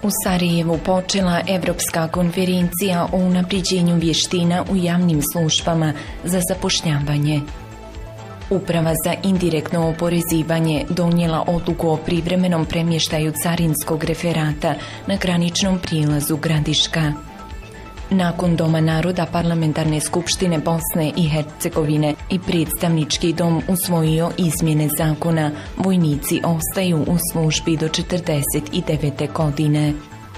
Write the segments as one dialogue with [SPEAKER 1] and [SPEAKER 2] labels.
[SPEAKER 1] U Sarajevu počela Evropska konferencija o unapređenju vještina u javnim službama za zapošljavanje. Uprava za indirektno oporezivanje donijela odluku o privremenom premještaju carinskog referata na graničnom prilazu Gradiška. Nakon Doma naroda Parlamentarne skupštine Bosne i Hercegovine i predstavnički dom usvojio izmjene zakona, vojnici ostaju u službi do 49. godine.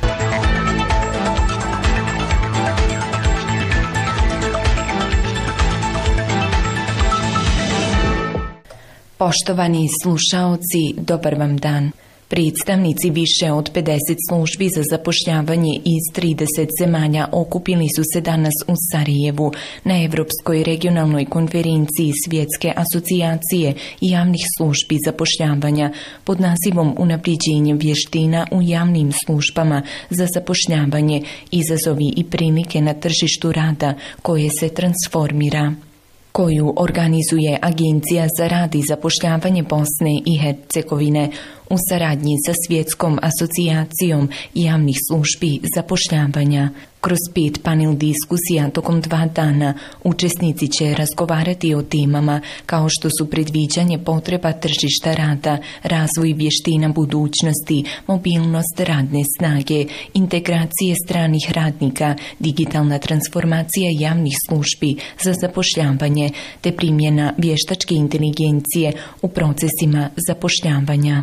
[SPEAKER 1] Poštovani slušaoci, dobar vam dan. Predstavnici više od 50 službi za zapošljavanje iz 30 zemalja okupili su se danas u Sarajevu na Evropskoj regionalnoj konferenciji Svjetske asocijacije javnih službi zapošljavanja pod nazivom Unapređenje vještina u javnim službama za zapošljavanje, izazovi i prilike na tržištu rada koje se transformira, koju organizuje Agencija za rad i zapošljavanje Bosne i Hercegovine u saradnji sa Svjetskom asocijacijom javnih službi zapošljavanja. Kroz 5 panel diskusija tokom 2 dana učesnici će razgovarati o temama kao što su predviđanje potreba tržišta rada, razvoj vještina budućnosti, mobilnost radne snage, integracije stranih radnika, digitalna transformacija javnih službi za zapošljavanje te primjena vještačke inteligencije u procesima zapošljavanja.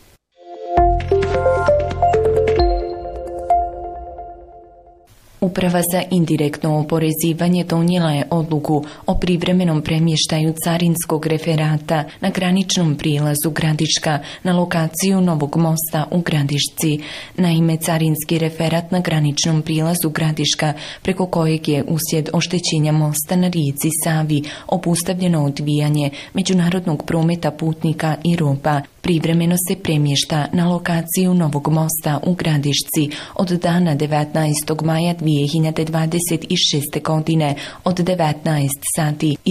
[SPEAKER 1] Uprava za indirektno oporezivanje donijela je odluku o privremenom premještaju carinskog referata na graničnom prilazu Gradiška na lokaciju Novog mosta u Gradišci. Naime, carinski referat na graničnom prilazu Gradiška, preko kojeg je uslijed oštećenja mosta na rijeci Savi obustavljeno odvijanje međunarodnog prometa putnika i roba, privremeno se premješta na lokaciju Novog mosta u Gradišci od dana 19. maja 2026. godine od 19 sati i